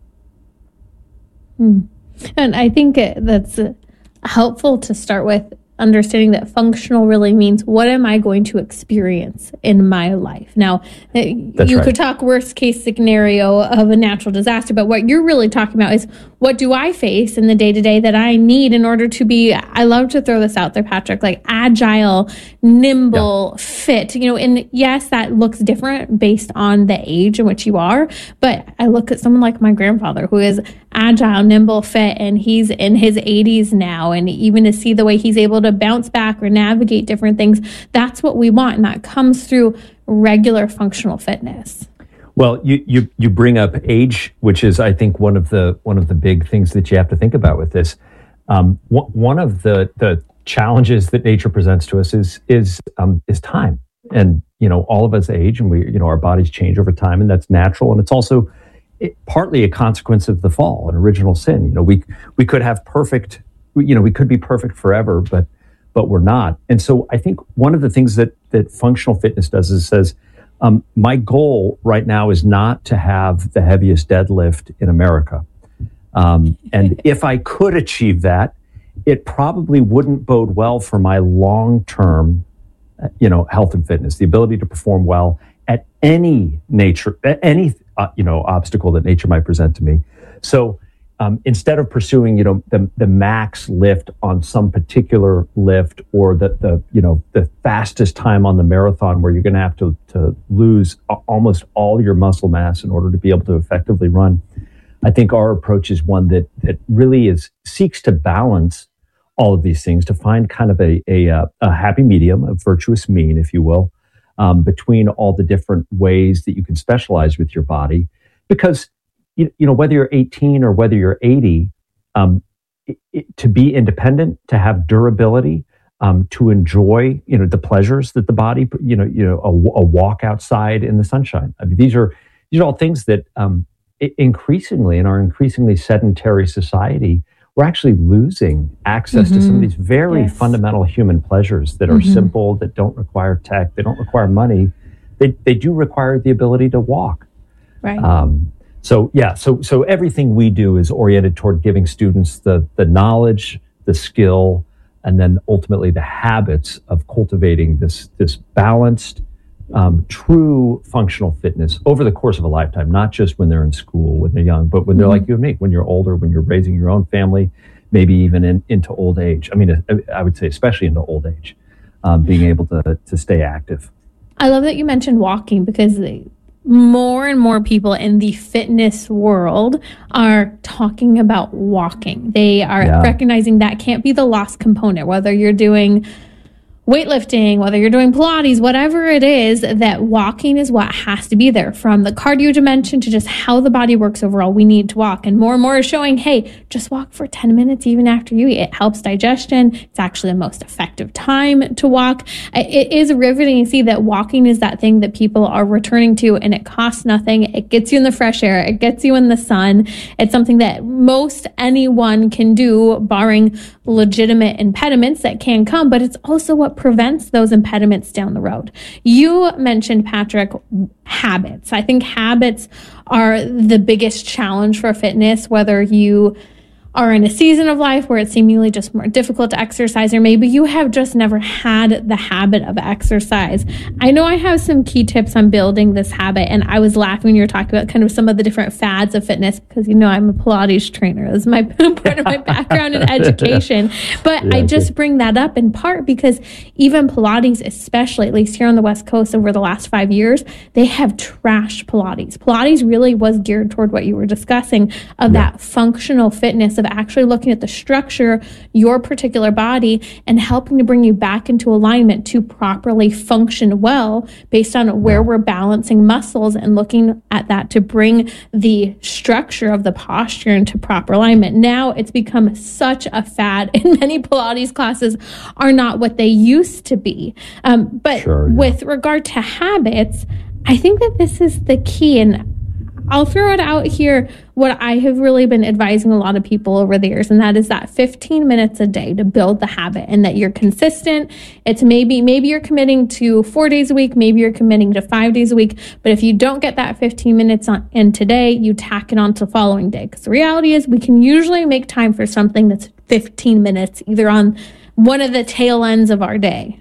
Mm. And I think that's helpful to start with understanding that functional really means what am I going to experience in my life? Now, That's you right. could talk worst case scenario of a natural disaster, but what you're really talking about is what do I face in the day to day that I need in order to be, I love to throw this out there, Patrick, like agile, nimble, yeah. fit, you know, and yes, that looks different based on the age in which you are. But I look at someone like my grandfather who is agile, nimble, fit, and he's in his eighties now. And even to see the way he's able to bounce back or navigate different things, that's what we want. And that comes through regular functional fitness. Well, you, you, you bring up age, which is, I think, one of the one of the big things that you have to think about with this. Um, w- one of the, the challenges that nature presents to us is is um, is time. And, you know, all of us age and we, you know, our bodies change over time, and that's natural. And it's also it, partly a consequence of the fall, an original sin. You know, we we could have perfect, you know, we could be perfect forever, but but we're not. And so I think one of the things that that functional fitness does is says, um, my goal right now is not to have the heaviest deadlift in America. Um, and if I could achieve that, it probably wouldn't bode well for my long-term, you know, health and fitness, the ability to perform well at any nature, any, uh, you know, obstacle that nature might present to me. So um, instead of pursuing, you know, the, the max lift on some particular lift or the, the, you know, the fastest time on the marathon where you're going to have to, to lose a- almost all your muscle mass in order to be able to effectively run, I think our approach is one that that really is seeks to balance all of these things, to find kind of a a, a happy medium, a virtuous mean, if you will, um, between all the different ways that you can specialize with your body. Because you, you know, whether you're eighteen or whether you're eighty, um, it, it, to be independent, to have durability, um, to enjoy, you know, the pleasures that the body, you know, you know, a, a walk outside in the sunshine. I mean, these are these are all things that um, increasingly in our increasingly sedentary society, we're actually losing access mm-hmm. to some of these very yes. fundamental human pleasures that are mm-hmm. simple, that don't require tech, they don't require money. They they do require the ability to walk. Right. Um, so yeah, so so everything we do is oriented toward giving students the the knowledge, the skill, and then ultimately the habits of cultivating this this balanced, um, true functional fitness over the course of a lifetime, not just when they're in school, when they're young, but when they're mm-hmm. like you and me, when you're older, when you're raising your own family, maybe even in, into old age. I mean, I would say especially into old age, um, being able to to stay active. I love that you mentioned walking, because more and more people in the fitness world are talking about walking. They are yeah. recognizing that can't be the lost component, whether you're doing weightlifting, whether you're doing Pilates, whatever it is, that walking is what has to be there. From the cardio dimension to just how the body works overall, we need to walk. And more and more is showing, hey, just walk for ten minutes even after you eat. It helps digestion. It's actually the most effective time to walk. It is riveting to see that walking is that thing that people are returning to, and it costs nothing. It gets you in the fresh air. It gets you in the sun. It's something that most anyone can do, barring legitimate impediments that can come, but it's also what prevents those impediments down the road. You mentioned, Patrick, habits. I think habits are the biggest challenge for fitness, whether you are in a season of life where it's seemingly just more difficult to exercise, or maybe you have just never had the habit of exercise. I know I have some key tips on building this habit, and I was laughing when you were talking about kind of some of the different fads of fitness, because, you know, I'm a Pilates trainer. This is my part of my background in education. But yeah, I just good. bring that up in part because even Pilates, especially, at least here on the West Coast over the last five years, they have trashed Pilates. Pilates really was geared toward what you were discussing of yeah. that functional fitness, of actually looking at the structure, your particular body, and helping to bring you back into alignment to properly function well based on where we're balancing muscles, and looking at that to bring the structure of the posture into proper alignment. Now it's become such a fad, and many Pilates classes are not what they used to be. Um, but sure, yeah. with regard to habits, I think that this is the key. And I'll throw it out here, what I have really been advising a lot of people over the years, and that is that fifteen minutes a day to build the habit, and that you're consistent. It's maybe, maybe you're committing to four days a week, maybe you're committing to five days a week, but if you don't get that fifteen minutes on, in today, you tack it on to the following day. Because the reality is we can usually make time for something that's fifteen minutes, either on one of the tail ends of our day.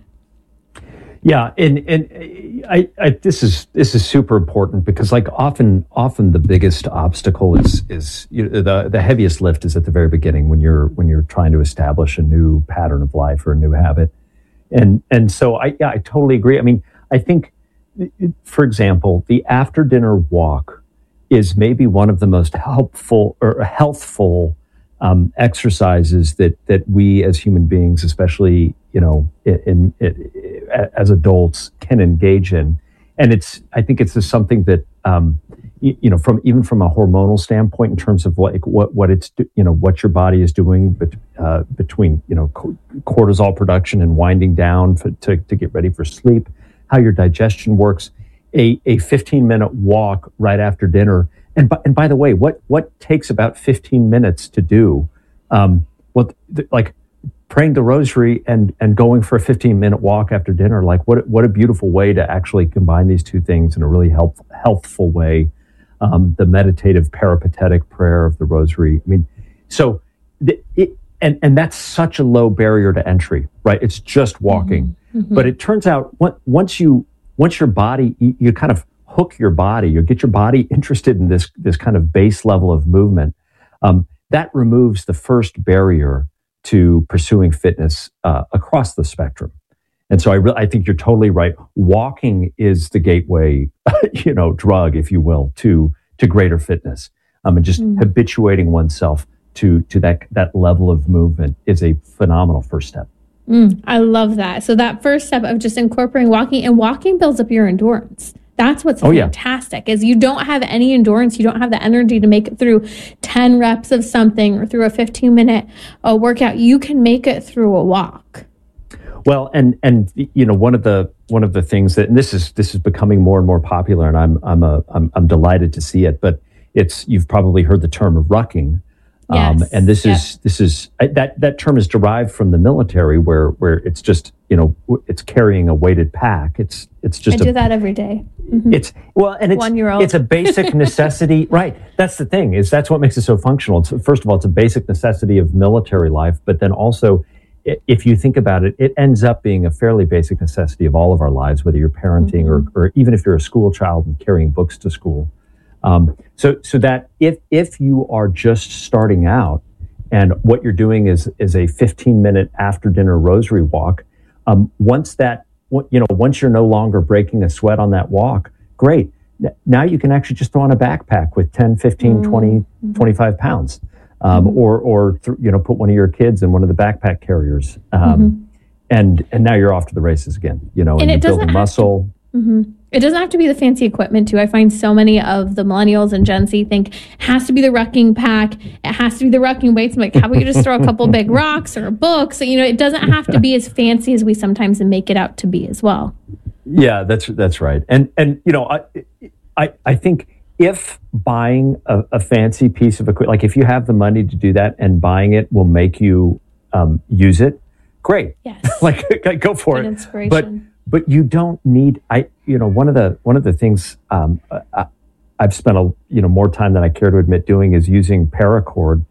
Yeah, and and I, I this is this is super important, because like often often the biggest obstacle is is you know, the the heaviest lift is at the very beginning, when you're when you're trying to establish a new pattern of life or a new habit, and and so I yeah, I totally agree. I mean, I think, for example, the after dinner walk is maybe one of the most helpful or healthful um, exercises that that we as human beings, especially you know in, in, in as adults, can engage in. And it's, I think it's just something that, um, you, you know, from even from a hormonal standpoint, in terms of like what, what it's, you know, what your body is doing bet, uh, between, you know, cortisol production and winding down for, to, to get ready for sleep, how your digestion works, a, a fifteen minute walk right after dinner. And by, and by the way, what, what takes about fifteen minutes to do? Um, what, like, praying the rosary and and going for a fifteen minute walk after dinner, like what what a beautiful way to actually combine these two things in a really help, healthful way. Um, the meditative peripatetic prayer of the rosary. I mean, so the, it and and that's such a low barrier to entry, right? It's just walking. Mm-hmm. Mm-hmm. But it turns out once you once your body, you, you kind of hook your body, you get your body interested in this this kind of base level of movement. Um, that removes the first barrier to pursuing fitness uh, across the spectrum. And so I re- I think you're totally right. Walking is the gateway, you know, drug, if you will, to to greater fitness. Um, and just mm. habituating oneself to to that that level of movement is a phenomenal first step. Mm, I love that. So that first step of just incorporating walking, and walking builds up your endurance. That's what's oh, fantastic, yeah. is you don't have any endurance. You don't have the energy to make it through ten reps of something or through a fifteen minute uh, workout. You can make it through a walk. Well, and and you know, one of the one of the things that, and this is this is becoming more and more popular, and I'm I'm a I'm, I'm delighted to see it. But it's, you've probably heard the term of rucking. Yes. Um, and this yep. is this is that that term is derived from the military, where where it's just, you know, it's carrying a weighted pack. It's it's just I a, do that every day. Mm-hmm. It's well, and it's one year old. It's a basic necessity, right? That's the thing, is that's what makes it so functional. It's, first of all, it's a basic necessity of military life, but then also, if you think about it, it ends up being a fairly basic necessity of all of our lives, whether you're parenting mm-hmm. or or even if you're a school child and carrying books to school. Um, so, so that if, if you are just starting out and what you're doing is, is a fifteen minute after dinner rosary walk, um, once that, you know, once you're no longer breaking a sweat on that walk, great. Now you can actually just throw on a backpack with ten, fifteen, mm-hmm. twenty, twenty-five pounds, um, mm-hmm. or, or, th- you know, put one of your kids in one of the backpack carriers. Um, mm-hmm. and, and now you're off to the races again, you know, and, and you're it building muscle. To, mm-hmm. It doesn't have to be the fancy equipment too. I find so many of the millennials and Gen Z think it has to be the rucking pack. It has to be the rucking weights. I'm like, how about you just throw a couple big rocks or a book? So, you know, it doesn't have to be as fancy as we sometimes make it out to be as well. Yeah, that's that's right. And, and you know, I, I, I think if buying a, a fancy piece of equipment, like if you have the money to do that and buying it will make you um, use it, great. Yes. like, go for Good it. Inspiration. But But you don't need, I, you know, one of the, one of the things um, I, I've spent a, you know, more time than I care to admit doing is using paracord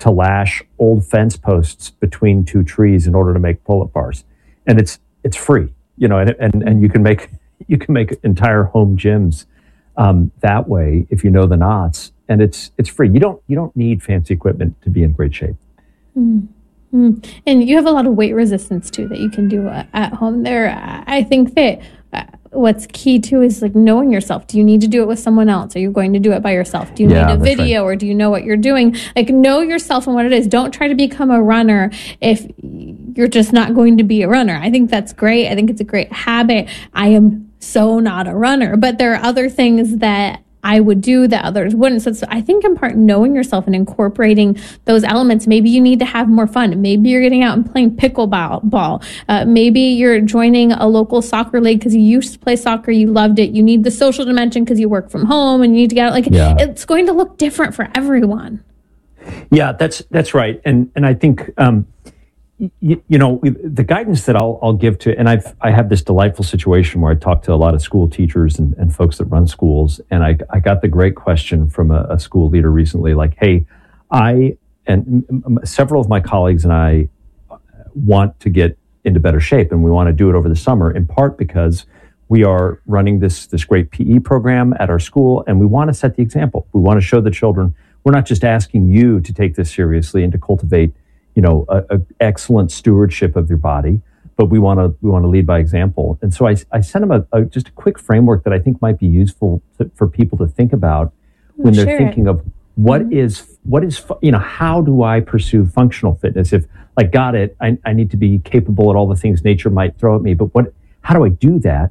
to lash old fence posts between two trees in order to make pull-up bars, and it's it's free, you know, and and and you can make you can make entire home gyms um, that way if you know the knots, and it's it's free. You don't you don't need fancy equipment to be in great shape. Mm-hmm. And you have a lot of weight resistance too that you can do uh, at home. There, I think that uh, what's key too is like knowing yourself. Do you need to do it with someone else? Are you going to do it by yourself? Do you Yeah, need a that's video, or do you know what you're doing? Like, know yourself and what it is. Don't try to become a runner if you're just not going to be a runner. I think that's great. I think it's a great habit. I am so not a runner, but there are other things that I would do that others wouldn't. So it's, I think in part knowing yourself and incorporating those elements. Maybe you need to have more fun. Maybe you're getting out and playing pickleball. Ball. Uh, maybe you're joining a local soccer league because you used to play soccer. You loved it. You need the social dimension because you work from home and you need to get out. Like, Yeah. it's going to look different for everyone. Yeah, that's that's right, and and I think um, you, you know the guidance that I'll I'll give to, and I've I have this delightful situation where I talk to a lot of school teachers and, and folks that run schools, and I I got the great question from a, a school leader recently, like, hey, I and m- m- several of my colleagues and I want to get into better shape, and we want to do it over the summer, in part because we are running this this great P E program at our school, and we want to set the example. We want to show the children we're not just asking you to take this seriously and to cultivate, you know, a, a excellent stewardship of your body, but we want to we want to lead by example. And so I, I sent them a, a just a quick framework that I think might be useful to, for people to think about when they're Sure. thinking of what mm-hmm. is what is fu- you know how do I pursue functional fitness? If like got it, I, I need to be capable at all the things nature might throw at me, but what how do I do that?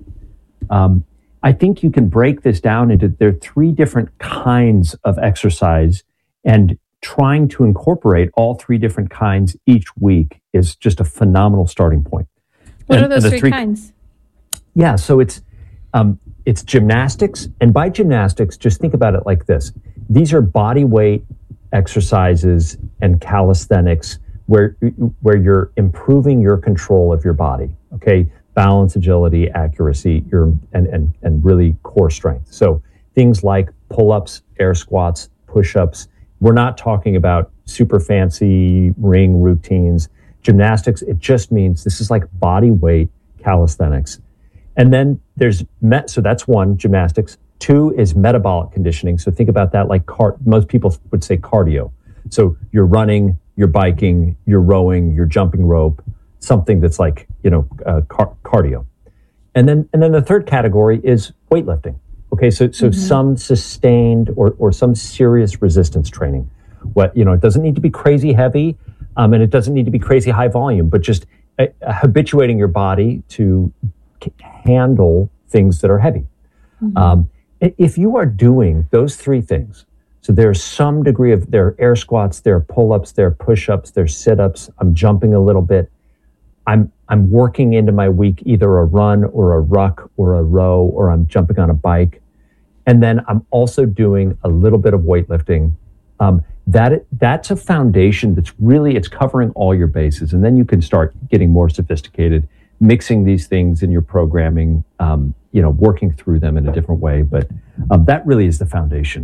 Um, I think you can break this down into there are three different kinds of exercise, and trying to incorporate all three different kinds each week is just a phenomenal starting point. What And- are those and the three, kinds? Yeah, so it's um, it's gymnastics, and by gymnastics, just think about it like this: these are body weight exercises and calisthenics where where you're improving your control of your body. Okay. Balance, agility, accuracy, your and, and and really core strength. So things like pull-ups, air squats, push-ups. We're not talking about super fancy ring routines. Gymnastics, it just means this is like body weight calisthenics. And then there's met, so that's one, gymnastics. Two is metabolic conditioning. So think about that like car, most people would say cardio. So you're running, you're biking, you're rowing, you're jumping rope, something that's like, you know, uh, car- cardio. And then and then the third category is weightlifting. Okay, so so mm-hmm. some sustained or or some serious resistance training. What, you know, it doesn't need to be crazy heavy, um, and it doesn't need to be crazy high volume, but just uh, habituating your body to c- handle things that are heavy. Mm-hmm. Um, if you are doing those three things, so there's some degree of, there are air squats, there are pull-ups, there are push-ups, there's sit-ups, I'm jumping a little bit, I'm I'm working into my week either a run or a ruck or a row, or I'm jumping on a bike. And then I'm also doing a little bit of weightlifting. Um, that that's a foundation that's really, it's covering all your bases. And then you can start getting more sophisticated, mixing these things in your programming, um, you know, working through them in a different way. But um, that really is the foundation.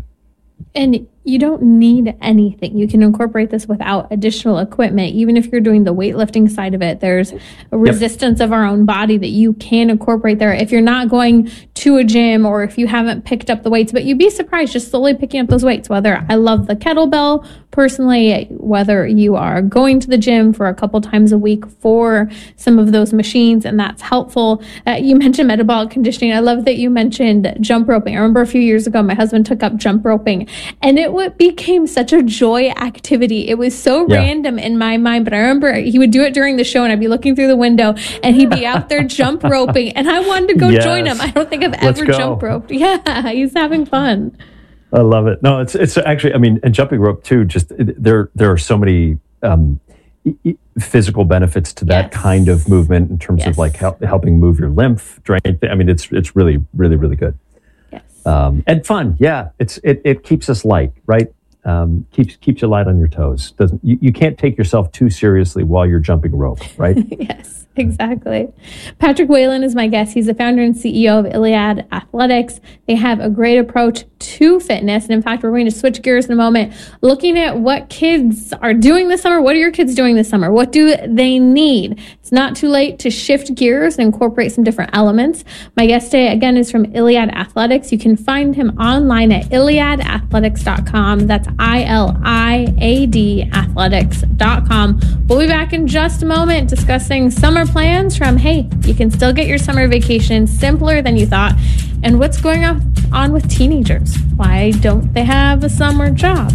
And you don't need anything. You can incorporate this without additional equipment. Even if you're doing the weightlifting side of it, there's a resistance yep. of our own body that you can incorporate there. If you're not going to a gym, or if you haven't picked up the weights, but you'd be surprised just slowly picking up those weights, whether I love the kettlebell personally, whether you are going to the gym for a couple times a week for some of those machines, and that's helpful. Uh, you mentioned metabolic conditioning. I love that you mentioned jump roping. I remember a few years ago, my husband took up jump roping, and it w- became such a joy activity. It was so yeah. random in my mind, but I remember he would do it during the show, and I'd be looking through the window, and he'd be out there jump roping, and I wanted to go yes. join him. I don't think I've Let's ever go. jump roped. Yeah, he's having fun. I love it. No, it's it's actually, I mean, and jumping rope too, just there there are so many um, physical benefits to that yes. kind of movement in terms yes. of like help, helping move your lymph drain. I mean, it's it's really, really, really good. Yes. Um, and fun. Yeah. It's it it keeps us light, right? Um, keeps keeps you light on your toes. Doesn't you, you can't take yourself too seriously while you're jumping rope, right? Yes. Exactly. Patrick Whalen is my guest. He's the founder and C E O of Iliad Athletics. They have a great approach to fitness. And in fact, we're going to switch gears in a moment, looking at what kids are doing this summer. What are your kids doing this summer? What do they need? It's not too late to shift gears and incorporate some different elements. My guest today, again, is from Iliad Athletics. You can find him online at iliad athletics dot com. That's I L I A D athletics dot com. We'll be back in just a moment discussing summer plans from, hey, you can still get your summer vacation simpler than you thought, and what's going on, on with teenagers. Why don't they have a summer job?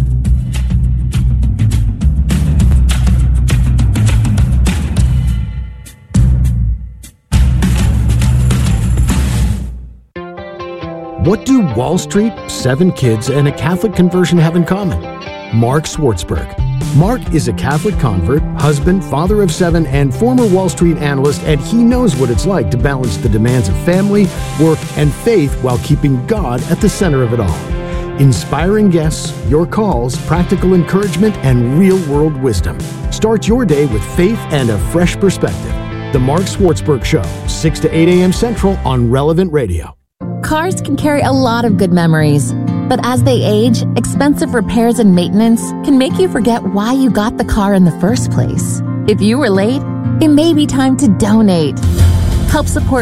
What do Wall Street, seven kids, and a Catholic conversion have in common? Mark Swartzberg. Mark is a Catholic convert, husband, father of seven, and former Wall Street analyst, and he knows what it's like to balance the demands of family, work, and faith while keeping God at the center of it all. Inspiring guests, your calls, practical encouragement, and real-world wisdom. Start your day with faith and a fresh perspective. The Mark Swartzberg Show, six to eight a.m. Central on Relevant Radio. Cars can carry a lot of good memories, but as they age, expensive repairs and maintenance can make you forget why you got the car in the first place. If you were late, it may be time to donate. Help support